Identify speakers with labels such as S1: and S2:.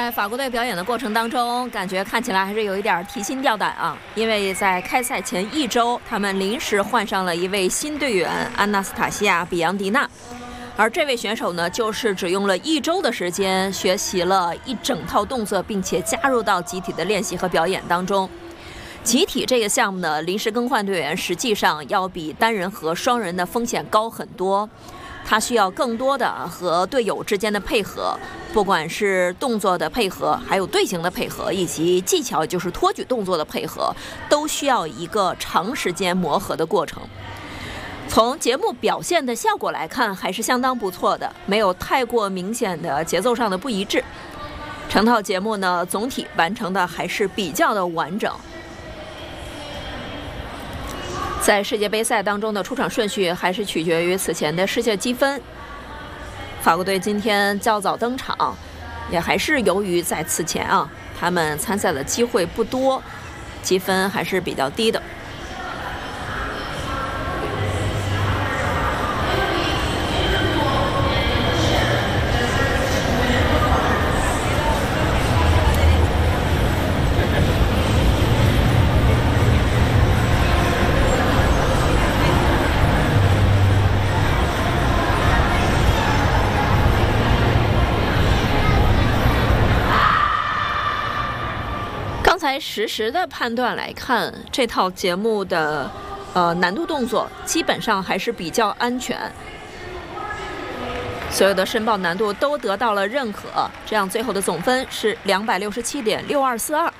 S1: 在法国队表演的过程当中，感觉看起来还是有一点提心吊胆啊，因为在开赛前1周，他们临时换上了一位新队员安娜斯塔西亚·比扬迪娜，而这位选手呢，就是只用了1周的时间学习了一整套动作，并且加入到集体的练习和表演当中。集体这个项目呢，临时更换队员实际上要比单人和双人的风险高很多。他需要更多的和队友之间的配合，不管是动作的配合，还有队形的配合，以及技巧，就是托举动作的配合，都需要一个长时间磨合的过程。从节目表现的效果来看，还是相当不错的，没有太过明显的节奏上的不一致。整套节目呢，总体完成的还是比较的完整。在世界杯赛当中的出场顺序还是取决于此前的世界积分。法国队今天较早登场，也还是由于在此前他们参赛的机会不多，积分还是比较低的。刚才实时的判断来看，这套节目的难度动作基本上还是比较安全，所有的申报难度都得到了认可，这样最后的总分是267.6242。